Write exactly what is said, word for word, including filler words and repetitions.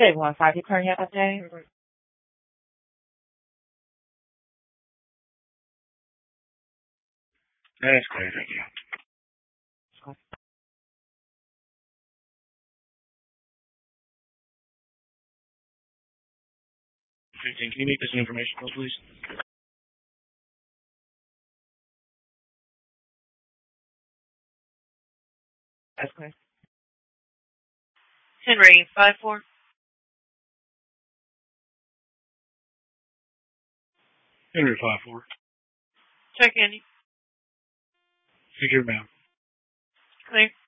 Okay, one five, you currently have update? That's great, thank you. fifteen, can you make this information call, please? That's correct. Henry, five four. Henry five four. Check Andy. Secure, ma'am. Clear.